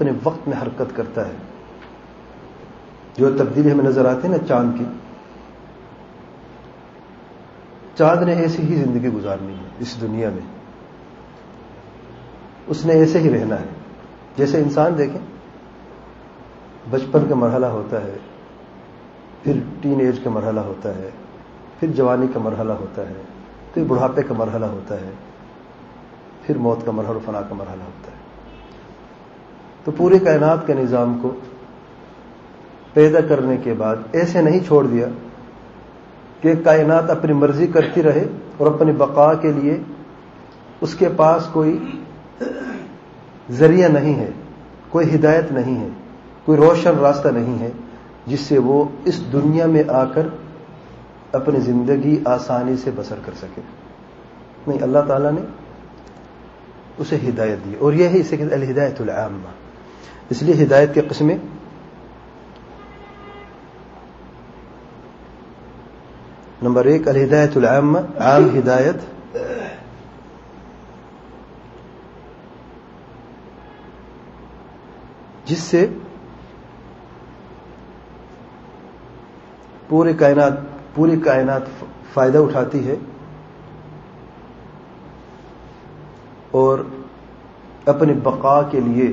اپنے وقت میں حرکت کرتا ہے. جو تبدیلی ہمیں نظر آتی ہے نا چاند کی، چاند نے ایسی ہی زندگی گزارنی ہے اس دنیا میں، اس نے ایسے ہی رہنا ہے. جیسے انسان دیکھیں، بچپن کا مرحلہ ہوتا ہے، پھر ٹین ایج کا مرحلہ ہوتا ہے، پھر جوانی کا مرحلہ ہوتا ہے، پھر بڑھاپے کا مرحلہ ہوتا ہے، پھر موت کا مرحلہ، فنا کا مرحلہ ہوتا ہے. تو پوری کائنات کے نظام کو پیدا کرنے کے بعد ایسے نہیں چھوڑ دیا کہ کائنات اپنی مرضی کرتی رہے اور اپنی بقا کے لیے اس کے پاس کوئی ذریعہ نہیں ہے، کوئی ہدایت نہیں ہے، کوئی روشن راستہ نہیں ہے جس سے وہ اس دنیا میں آ کر اپنی زندگی آسانی سے بسر کر سکے. نہیں، اللہ تعالیٰ نے اسے ہدایت دی، اور یہ ہے اسے کہتے ہیں الہدایت العامہ. اس لیے ہدایت کی قسمیں نمبر 1 الہدایت العامہ، عام ہدایت، جس سے پوری کائنات فائدہ اٹھاتی ہے اور اپنی بقا کے لیے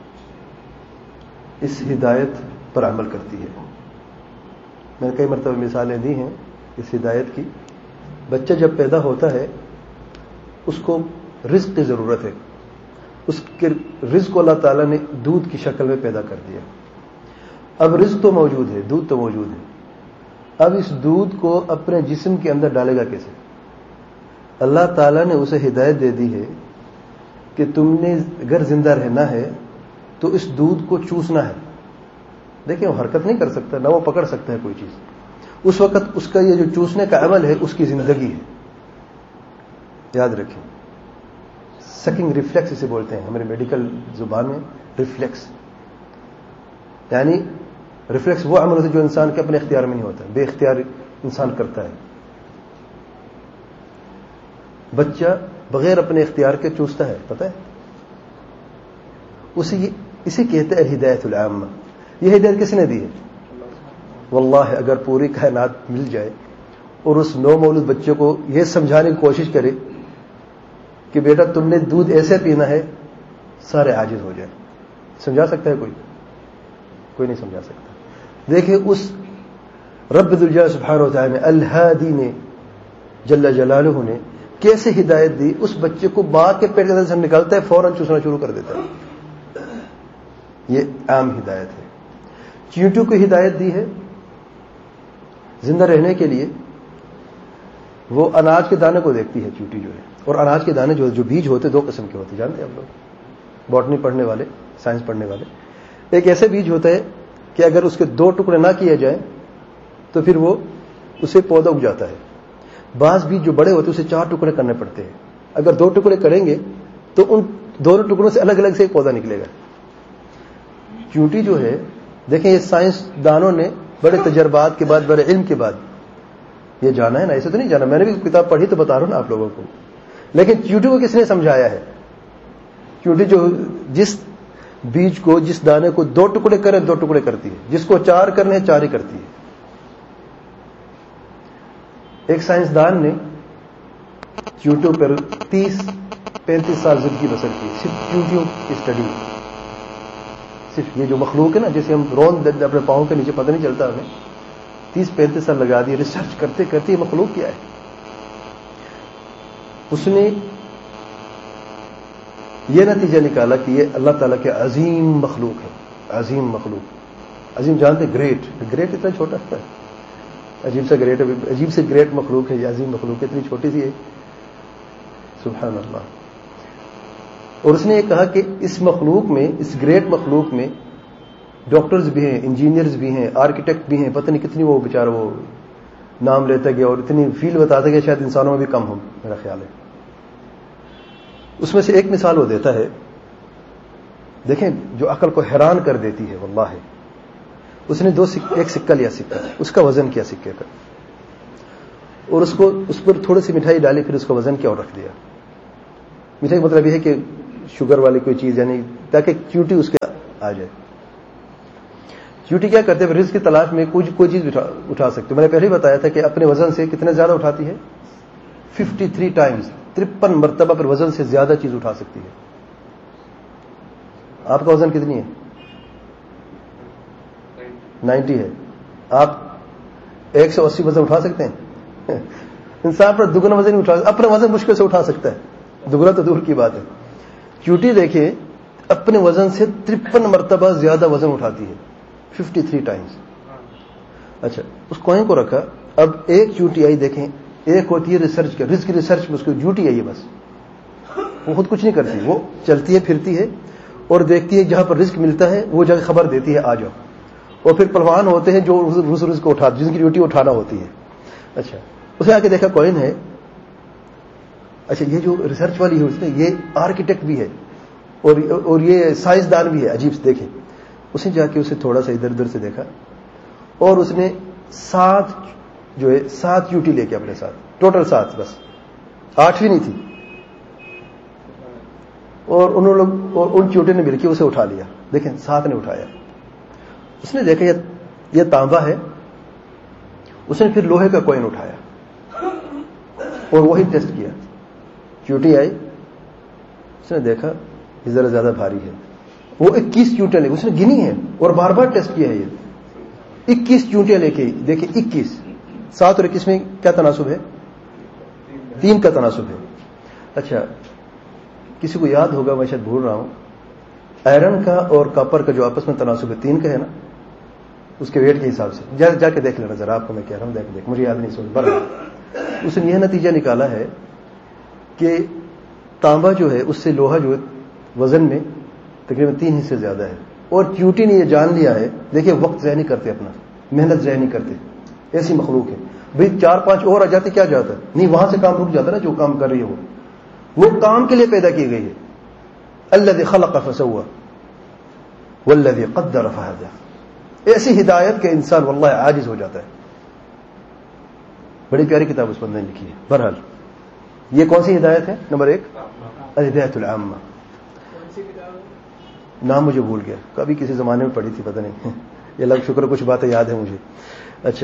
اس ہدایت پر عمل کرتی ہے. میں نے کئی مرتبہ مثالیں دی ہیں اس ہدایت کی. بچہ جب پیدا ہوتا ہے اس کو رزق کی ضرورت ہے، اس کے رزق کو اللہ تعالیٰ نے دودھ کی شکل میں پیدا کر دیا. اب رزق تو موجود ہے، دودھ تو موجود ہے، اب اس دودھ کو اپنے جسم کے اندر ڈالے گا کیسے؟ اللہ تعالیٰ نے اسے ہدایت دے دی ہے کہ تم نے اگر زندہ رہنا ہے تو اس دودھ کو چوسنا ہے. دیکھیں، وہ حرکت نہیں کر سکتا، نہ وہ پکڑ سکتا ہے کوئی چیز. اس وقت اس کا یہ جو چوسنے کا عمل ہے اس کی زندگی ہے. یاد رکھیں، سکنگ ریفلیکس اسے بولتے ہیں ہمارے میڈیکل زبان میں. ریفلیکس یعنی ریفلیکس وہ عمل ہوتا ہے جو انسان کے اپنے اختیار میں نہیں ہوتا، بے اختیار انسان کرتا ہے. بچہ بغیر اپنے اختیار کے چوستا ہے، پتہ ہے؟ اسے کہتے ہیں ہدایت العامہ. یہ ہدایت کس نے دی ہے؟ واللہ اگر پوری کائنات مل جائے اور اس نو مولود بچے کو یہ سمجھانے کی کوشش کرے کہ بیٹا تم نے دودھ ایسے پینا ہے، سارے عاجز ہو جائیں. سمجھا سکتا ہے کوئی نہیں سمجھا سکتا. دیکھیں اس رب ذوالجلال سبحانہ و تعالی نے، الہادی نے، جل جلالہ نے کیسے ہدایت دی. اس بچے کو ماں کے پیٹ کے اندر سے نکالتا ہے، فوراً چوسنا شروع کر دیتا ہے. یہ عام ہدایت ہے. چیونٹیوں کو ہدایت دی ہے زندہ رہنے کے لیے. وہ اناج کے دانے کو دیکھتی ہے چیونٹی جو ہے، اور اناج کے دانے جو بیج ہوتے 2 قسم کے ہوتے، جانتے ہیں آپ لوگ باٹنی پڑھنے والے، سائنس پڑھنے والے. ایک ایسے بیج ہوتا ہے کہ اگر اس کے 2 ٹکڑے نہ کیے جائیں تو پھر وہ اسے پودا اگ جاتا ہے. بعض بیج جو بڑے ہوتے ہیں اسے 4 ٹکڑے کرنے پڑتے ہیں. اگر 2 ٹکڑے کریں گے تو ان دونوں ٹکڑوں سے الگ الگ سے ایک پودا نکلے گا. چیونٹی جو ہے، دیکھیں یہ سائنس دانوں نے بڑے تجربات کے بعد، بڑے علم کے بعد یہ جانا ہے نا، ایسے تو نہیں جانا. میں نے بھی کتاب پڑھی تو بتا رہا ہوں نا آپ لوگوں کو. لیکن چیونٹی کو کس نے سمجھایا ہے؟ چیونٹی جو جس بیج کو، جس دانے کو 2 ٹکڑے کرے 2 ٹکڑے کرتی ہے، جس کو 4 کرنے ہیں 4 ہی کرتی ہے. ایک سائنسدان نے چیونٹیوں پر 30-35 سال زندگی بسر کی، صرف چیونٹیوں کی اسٹڈی. صرف یہ جو مخلوق ہے نا، جیسے ہم رون اپنے پاؤں کے نیچے پتہ نہیں چلتا ہمیں، 30-35 سال لگا دیے ریسرچ کرتے کرتے یہ مخلوق کیا ہے. اس نے یہ نتیجہ نکالا کہ یہ اللہ تعالیٰ کے عظیم مخلوق ہے. عظیم مخلوق، عظیم جانتے، گریٹ اتنا چھوٹا ہے، عجیب سے گریٹ مخلوق ہے. یہ عظیم مخلوق اتنی چھوٹی سی ہے، سبحان اللہ. اور اس نے یہ کہا کہ اس مخلوق میں، اس گریٹ مخلوق میں ڈاکٹرز بھی ہیں، انجینئرز بھی ہیں، آرکیٹیکٹ بھی ہیں. پتہ نہیں کتنی وہ بیچارہ وہ نام لیتا گیا اور اتنی فیلڈ بتاتا گیا، شاید انسانوں میں بھی کم ہو، میرا خیال ہے. اس میں سے ایک مثال وہ دیتا ہے، دیکھیں جو عقل کو حیران کر دیتی ہے. واللہ اس نے ایک سکہ لیا، سکہ اس کا وزن کیا سکے کا، اور اس پر تھوڑی سی مٹھائی ڈالی، پھر اس کا وزن کیا اور رکھ دیا. مٹھائی مطلب یہ ہے کہ شوگر والی کوئی چیز، یعنی تاکہ چیونٹی اس کے آ جائے. چیونٹی کیا کرتے ہیں؟ رزق کی تلاش میں کوئی چیز اٹھا سکتے. میں نے پہلے ہی بتایا تھا کہ اپنے وزن سے کتنے زیادہ اٹھاتی ہے؟ 53 ٹائمز، 53 مرتبہ پر وزن سے زیادہ چیز اٹھا سکتی ہے. آپ کا وزن کتنی ہے؟ 90 ہے. آپ 180 وزن اٹھا سکتے ہیں؟ انسان پر دگنا وزن نہیں اٹھا سکتا. اپنا وزن مشکل سے اٹھا سکتا ہے، دگنا تو دور کی بات ہے. چیونٹی دیکھیں اپنے وزن سے 53 مرتبہ زیادہ وزن اٹھاتی ہے، 53 ٹائمز. اچھا، اس کوئن کو رکھا. اب ایک چیونٹی آئی دیکھیں، ایک ہوتی ہے ریسرچ کا، رزق کی ریسرچ میں اس کو ڈیوٹی ہے. یہ بس وہ خود کچھ نہیں کرتی، وہ چلتی ہے پھرتی ہے اور دیکھتی ہے جہاں پر رزق ملتا ہے وہ جگہ خبر دیتی ہے آ جاؤ. اور پھر پہلوان ہوتے ہیں جو اس رزق کو اٹھاتے، جن کی ڈیوٹی اٹھانا ہوتی ہے. اچھا، اسے آ کے دیکھا کوئن ہے. اچھا، یہ جو ریسرچ والی ہے اس نے یہ آرکیٹیکٹ بھی ہے اور یہ سائنسدان بھی ہے. عجیب سے دیکھیں، اس نے جا کے اسے تھوڑا سا ادھر ادھر سے دیکھا اور اس نے 7 چیونٹی لے کے اپنے ساتھ، ٹوٹل 7، بس 8ویں نہیں تھی. اور ان چیونٹی نے مل کے اسے اٹھا لیا. دیکھیں 7 نے اٹھایا. اس نے دیکھا یہ تانبا ہے. اس نے پھر لوہے کا کوئن اٹھایا اور وہی ٹیسٹ کیا. چیونٹی آئی، اس نے دیکھا یہ ذرا زیادہ بھاری ہے. وہ 21 چیونٹیاں لے کے اس نے گنی ہے اور بار بار ٹیسٹ کیا ہے. یہ 21 چیونٹیاں لے کے، دیکھیں 21، 7 اور 21 میں کیا تناسب ہے؟ 3 کا تناسب ہے. اچھا، کسی کو یاد ہوگا، میں شاید بھول رہا ہوں، آئرن کا اور کاپر کا جو آپس میں تناسب ہے 3 کا ہے نا، اس کے ویٹ کے حساب سے. جا کے دیکھ لینا ذرا، آپ کو میں کہہ رہا ہوں، دیکھ مجھے یاد نہیں سن بر. اس نے یہ نتیجہ نکالا ہے کہ تانبا جو ہے اس سے لوہا جو ہے وزن میں تقریباً 3 حصے زیادہ ہے. اور چیونٹی نے یہ جان لیا ہے. دیکھیں وقت ضائع نہیں کرتے، اپنا محنت ضائع نہیں کرتے. ایسی مخلوق ہے بھئی. 4-5 اور آ جاتے کیا جاتا ہے؟ نہیں، وہاں سے کام رک جاتا نا. جو کام کر رہی ہے وہ کام کے لیے پیدا کی گئی ہے. الذی خلق فسوى والذی قدر فہدى. ایسی ہدایت کہ انسان واللہ عاجز ہو جاتا ہے. بڑی پیاری کتاب اس بندے نے لکھی ہے. بہرحال یہ کون سی ہدایت ہے؟ نمبر 1 الہدایۃ العامہ. نام مجھے بھول گیا، کبھی کسی زمانے میں پڑھی تھی، پتہ نہیں. یہ اللہ کا شکر کچھ باتیں یاد ہیں مجھے. اچھا،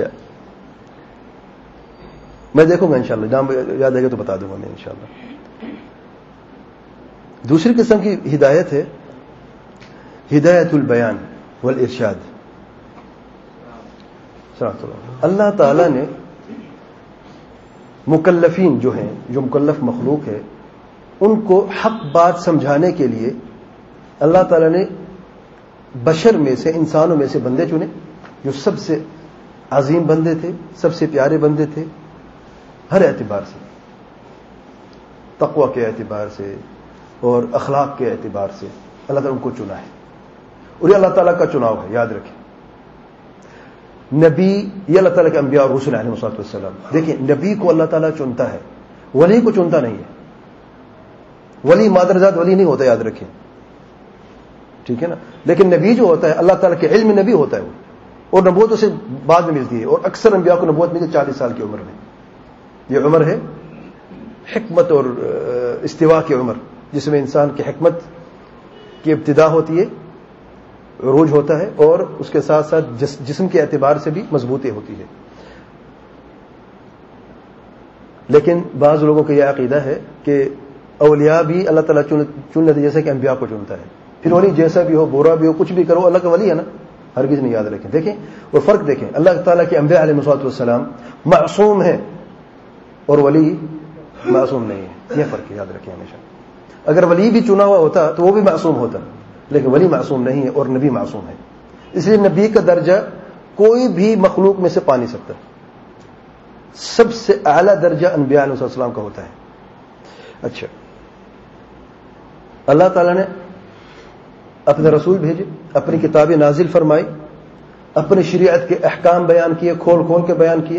میں دیکھوں گا انشاءاللہ، نام یاد آئے گا تو بتا دوں گا میں انشاءاللہ. دوسری قسم کی ہدایت ہے ہدایت البیان والارشاد. اللہ تعالیٰ نے مکلفین جو ہیں، جو مکلف مخلوق ہے، ان کو حق بات سمجھانے کے لیے اللہ تعالیٰ نے بشر میں سے، انسانوں میں سے بندے چنے جو سب سے عظیم بندے تھے، سب سے پیارے بندے تھے ہر اعتبار سے، تقوی کے اعتبار سے اور اخلاق کے اعتبار سے. اللہ تعالیٰ ان کو چنا ہے اور یہ اللہ تعالیٰ کا چناؤ ہے. یاد رکھیں، نبی یہ اللہ تعالیٰ کے انبیاء اور رسول علیہ السلام. دیکھیں نبی کو اللہ تعالیٰ چنتا ہے، ولی کو چنتا نہیں ہے. ولی مادرزاد ولی نہیں ہوتا، یاد رکھیں، ٹھیک ہے نا. لیکن نبی جو ہوتا ہے اللہ تعالیٰ کے علم نبی ہوتا ہے وہ، اور نبوت اسے بعد میں ملتی ہے. اور اکثر انبیاء کو نبوت ملتی ہے 40 سال کی عمر میں. یہ عمر ہے حکمت اور استوا کی عمر، جس میں انسان کی حکمت کی ابتدا ہوتی ہے، عروج ہوتا ہے، اور اس کے ساتھ ساتھ جسم کے اعتبار سے بھی مضبوطی ہوتی ہے. لیکن بعض لوگوں کا یہ عقیدہ ہے کہ اولیاء بھی اللہ تعالیٰ چن لیتے جیسا کہ انبیاء کو چنتا ہے. پھر ولی جیسا بھی ہو، برا بھی ہو، کچھ بھی کرو، اللہ کا ولی ہے نا. ہرگز نہیں. یاد رکھیں. دیکھیں اور فرق دیکھیں، اللہ تعالیٰ کے انبیاء علیہ السلام معصوم ہیں اور ولی معصوم نہیں ہے. یہ فرق ہے، یاد رکھیں ہمیشہ. اگر ولی بھی چنا ہوا ہوتا تو وہ بھی معصوم ہوتا، لیکن ولی معصوم نہیں ہے اور نبی معصوم ہے. اس لیے نبی کا درجہ کوئی بھی مخلوق میں سے پا نہیں سکتا. سب سے اعلیٰ درجہ انبیاء علیہ السلام کا ہوتا ہے. اچھا، اللہ تعالیٰ نے اپنے رسول بھیجے، اپنی کتابیں نازل فرمائی، اپنی شریعت کے احکام بیان کیے، کھول کھول کے بیان کیے.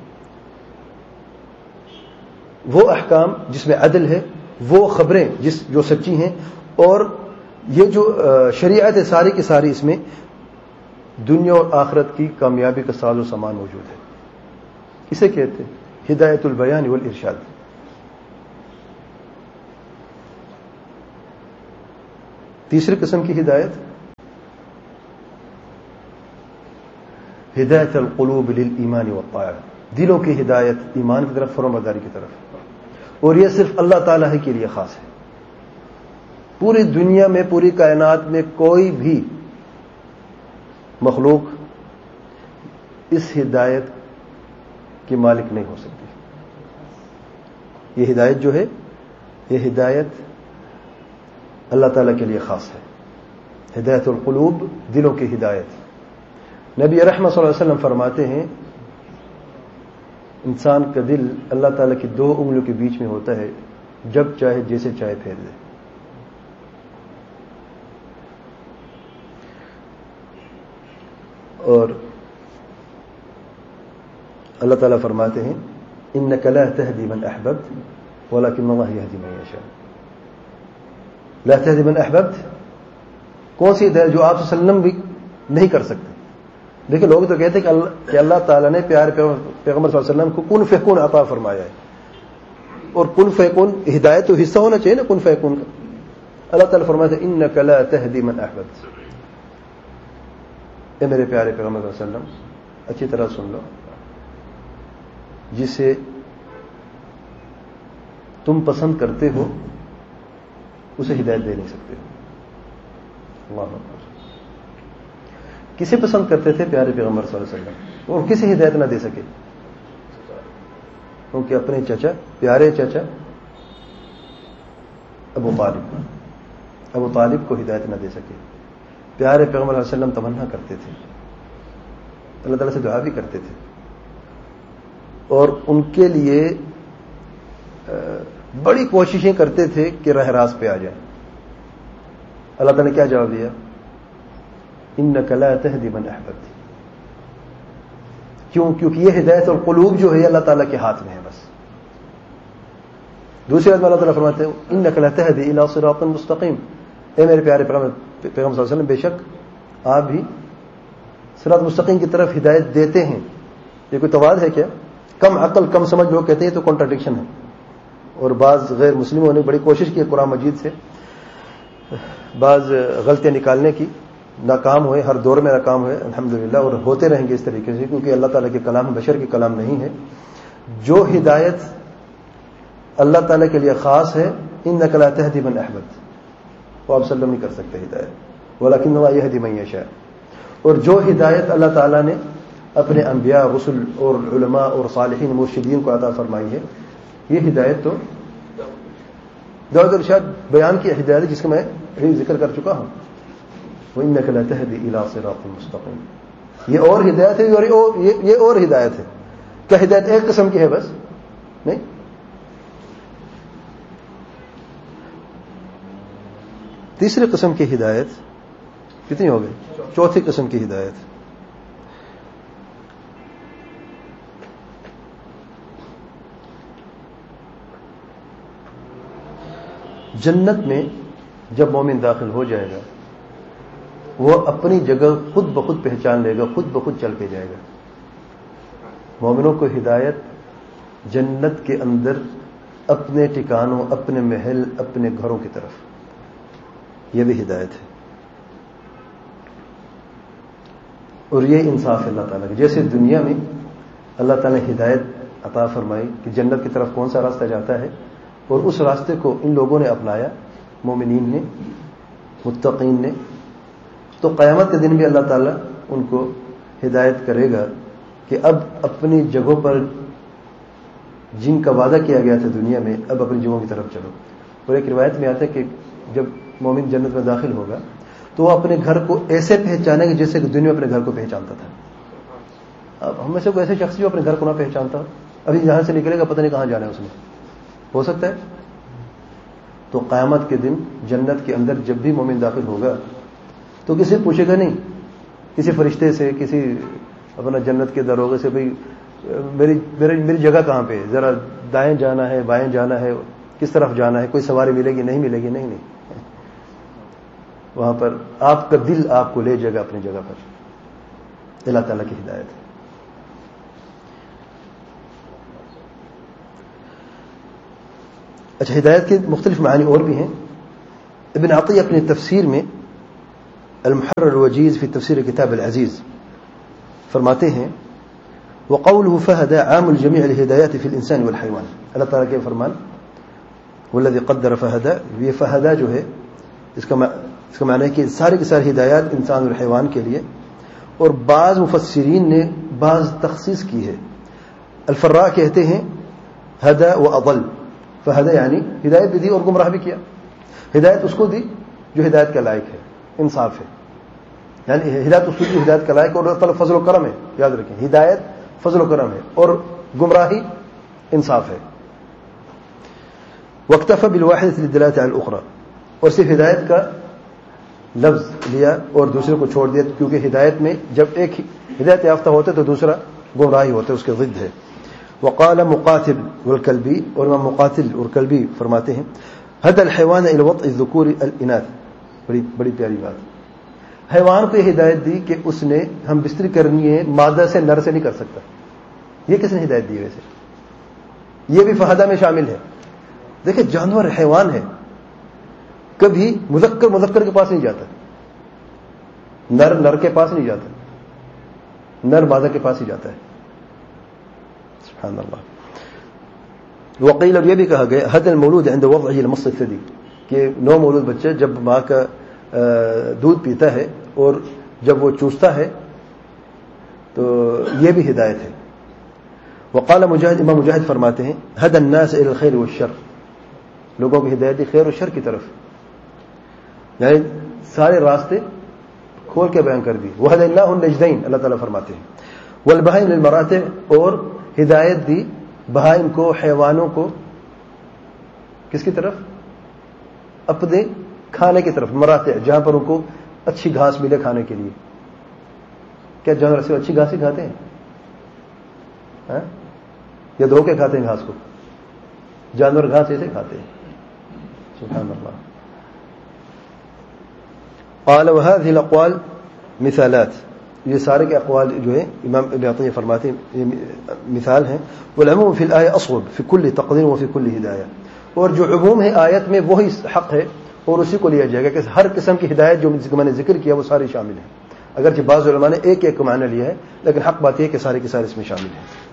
وہ احکام جس میں عدل ہے، وہ خبریں جو سچی ہیں، اور یہ جو شریعت ساری کی ساری، اس میں دنیا اور آخرت کی کامیابی کا ساز و سامان موجود ہے. اسے کہتے ہیں ہدایت البیان والارشاد. تیسری قسم کی ہدایت ہدایت القلوب للایمان والطاعہ، دلوں کی ہدایت ایمان کی طرف، فرمانبرداری کی طرف، اور یہ صرف اللہ تعالیٰ ہی کے لیے خاص ہے۔ پوری دنیا میں، پوری کائنات میں کوئی بھی مخلوق اس ہدایت کی مالک نہیں ہو سکتی۔ یہ ہدایت جو ہے، یہ ہدایت اللہ تعالیٰ کے لیے خاص ہے۔ ہدایت القلوب، دلوں کی ہدایت۔ نبی رحمت صلی اللہ علیہ وسلم فرماتے ہیں انسان کا دل اللہ تعالیٰ کی 2 انگلیوں کے بیچ میں ہوتا ہے، جب چاہے جیسے چاہے پھیر دے۔ اور اللہ تعالیٰ فرماتے ہیں انک لا تہدی من احببت ولکن اللہ یہدی من یشاء۔ لا تہدی من احببت، کون سی ہدایت؟ جو آپ صلی اللہ علیہ وسلم بھی نہیں کر سکتے۔ دیکھیں لوگ تو کہتے ہیں کہ اللہ تعالیٰ نے پیارے پیغمبر صلی اللہ علیہ وسلم کو کن فیکون عطا فرمایا ہے، اور کن فیکون ہدایت تو حصہ ہونا چاہیے نا کن فیکون کا۔ اللہ تعالیٰ فرماتے ہیں انک لا تہدی من احببت۔ اے میرے پیارے پیغمبر صلی اللہ علیہ وسلم، اچھی طرح سن لو، جسے تم پسند کرتے ہو اسے ہدایت دے نہیں سکتے ہو۔ اللہ اکبر۔ کسے پسند کرتے تھے؟ پیارے پیغمبر صلی اللہ علیہ وسلم، اور کسی ہدایت نہ دے سکے کیونکہ اپنے چچا، پیارے چچا ابو طالب کو ہدایت نہ دے سکے۔ پیارے پیغمبر صلی اللہ علیہ وسلم تمنا کرتے تھے، اللہ تعالیٰ سے دعا بھی کرتے تھے، اور ان کے لیے بڑی کوششیں کرتے تھے کہ راہ راست پہ آ جائیں۔ اللہ تعالیٰ نے کیا جواب دیا؟ انک لا تہدی من احببت۔ کیونکہ یہ ہدایت اور قلوب جو ہے اللہ تعالیٰ کے ہاتھ میں ہے بس۔ دوسری بات میں اللہ تعالیٰ فرماتے ہیں انک لا تہدی الی صراط مستقیم۔ اے میرے پیارے پیغمبر صلی اللہ علیہ وسلم، بے شک آپ بھی صراط مستقیم کی طرف ہدایت دیتے ہیں۔ یہ کوئی تواد ہے کیا؟ کم عقل کم سمجھ لوگ کہتے ہیں تو کنٹراڈکشن ہے، اور بعض غیر مسلموں نے بڑی کوشش کی قرآن مجید سے بعض غلطیاں نکالنے کی، ناکام ہوئے، ہر دور میں ناکام ہوئے الحمدللہ، اور ہوتے رہیں گے اس طریقے سے، کیونکہ اللہ تعالیٰ کے کلام بشر کے کلام نہیں ہے۔ جو ہدایت اللہ تعالیٰ کے لیے خاص ہے، انک لا تہدی من احببت، وہ آپ وسلم نہیں کر سکتے ہدایت، ولکن اللہ یہدی من یشاء۔ اور جو ہدایت اللہ تعالیٰ نے اپنے انبیاء، رسل اور علماء اور صالحین مرشدین کو عطا فرمائی ہے، یہ ہدایت تو دعوت ارشاد بیان کی ہدایت جس کا میں ذکر کر چکا ہوں، وَإِنَّكَ لَتَهْدِي إِلَىٰ صِرَاطٍ مُّسْتَقِيمٍ۔ یہ اور ہدایت ہے، یہ اور ہدایت ہے۔ کیا ہدایت ایک قسم کی ہے بس؟ نہیں۔ تیسری قسم کی ہدایت کتنی ہو گئی؟ چوتھی قسم کی ہدایت جنت میں جب مومن داخل ہو جائے گا، وہ اپنی جگہ خود بخود پہچان لے گا، خود بخود چل کے جائے گا۔ مومنوں کو ہدایت جنت کے اندر اپنے ٹھکانوں، اپنے محل، اپنے گھروں کی طرف، یہ بھی ہدایت ہے۔ اور یہ انصاف ہے اللہ تعالیٰ کا، جیسے دنیا میں اللہ تعالیٰ نے ہدایت عطا فرمائی کہ جنت کی طرف کون سا راستہ جاتا ہے، اور اس راستے کو ان لوگوں نے اپنایا، مومنین نے، متقین نے، تو قیامت کے دن بھی اللہ تعالیٰ ان کو ہدایت کرے گا کہ اب اپنی جگہوں پر جن کا وعدہ کیا گیا تھا دنیا میں، اب اپنی جگہوں کی طرف چلو۔ اور ایک روایت میں آتا ہے کہ جب مومن جنت میں داخل ہوگا تو وہ اپنے گھر کو ایسے پہچانے گا جیسے کہ دنیا میں اپنے گھر کو پہچانتا تھا۔ اب ہم میں سے کوئی ایسے شخص جو اپنے گھر کو نہ پہچانتا، ابھی یہاں سے نکلے گا پتہ نہیں کہاں جانا ہے اس نے، ہو سکتا ہے؟ تو قیامت کے دن جنت کے اندر جب بھی مومن داخل ہوگا تو کسی پوچھے گا نہیں، کسی فرشتے سے، کسی اپنا جنت کے دروغے سے، بھئی میری جگہ کہاں پہ، ذرا دائیں جانا ہے، بائیں جانا ہے، کس طرف جانا ہے، کوئی سواری ملے گی نہیں ملے گی، نہیں۔ وہاں پر آپ کا دل آپ کو لے جائے گا اپنی جگہ پر۔ اللہ تعالیٰ کی ہدایت ہے۔ اچھا، ہدایت کے مختلف معنی اور بھی ہیں۔ ابن عطیہ اپنی تفسیر میں المحرر الوجیز فی تفسیر کتاب العزیز فرماتے ہیں وقوله فهدى عام الجميع الهدايات في الانسان والحيوان. اللہ تعالیٰ کے فرمان والذي قدر فهدى, یہ فہدہ جو ہے اس کا معنی ہے کہ سارے کے سارے ہدایات انسان اور حیوان کے لیے. اور بعض مفسرین نے بعض تخصیص کی ہے. الفراء کہتے ہیں ہدى واضل. فہدى یعنی ہدایت بھی دی اور گمراہ بھی کیا. ہدایت اس کو دی جو ہدایت کا لائق ہے, انصاف ہے, یعنی ہدایت اس کی ہدایت کا لائق, اور اللہ تعالیٰ فضل و کرم ہے. یاد رکھیں ہدایت فضل و کرم ہے اور گمراہی انصاف ہے. واکتفى بالواحدة للدلالة على الأخرى, اور صرف ہدایت کا لفظ لیا اور دوسرے کو چھوڑ دیا, کیونکہ ہدایت میں جب ایک ہدایت یافتہ ہوتا ہے تو دوسرا گمراہی ہوتا ہے, اس کے ضد ہے. وقال مقاتل والكلبي, اور امام مقاتل اور کلبی فرماتے ہیں هدى الحيوان الى وطء الذكور الاناث. بڑی پیاری بات. حیوان کو یہ ہدایت دی کہ اس نے ہم بستری کرنی ہے مادہ سے, نر سے نہیں کر سکتا. یہ کس نے ہدایت دی؟ ویسے یہ بھی فہدہ میں شامل ہے. دیکھیں جانور حیوان ہے, کبھی مذکر کے پاس نہیں جاتا, نر کے پاس نہیں جاتا, نر مادہ کے پاس ہی جاتا ہے. سبحان اللہ. وقیل, اور یہ بھی کہا گیا حد المولود عند وضعه المص الثدي, کہ نو مولود بچہ جب ماں کا دودھ پیتا ہے اور جب وہ چوستا ہے تو یہ بھی ہدایت ہے. وقال مجاہد, امام مجاہد فرماتے ہیں هدى الناس الى الخير والشر, لوگوں کی ہدایت دی خیر و شر کی طرف, یعنی سارے راستے کھول کے بیان کر دی. وهديناه النجدين, اللہ تعالیٰ فرماتے ہیں. والبهائم للمراتع, اور ہدایت دی بہائم کو, حیوانوں کو, کس کی طرف؟ اپنے کھانے کی طرف. مراتع جہاں پر ان کو اچھی گھاس ملے کھانے کے لیے. کیا جانور سے اچھی گھاس ہی کھاتے ہیں یا دھو کے کھاتے ہیں گھاس کو؟ جانور گھاس ایسے کھاتے ہیں. سبحان اللہ. قال وهذه الاقوال مثالات, یہ سارے کے اقوال جو ہیں امام ابن عطیہ فرماتے ہیں یہ مثال ہیں. والعموم فی الآیہ اصوب فی کل تقدیر و فی کل ہدایہ, اور جو عموم ہے آیت میں وہی حق ہے اور اسی کو لیا جائے گا کہ ہر قسم کی ہدایت جو میں نے ذکر کیا وہ ساری شامل ہے. اگرچہ بعض علماء نے ایک معنی لیا ہے, لیکن حق بات یہ ہے کہ سارے کے سارے اس میں شامل ہیں.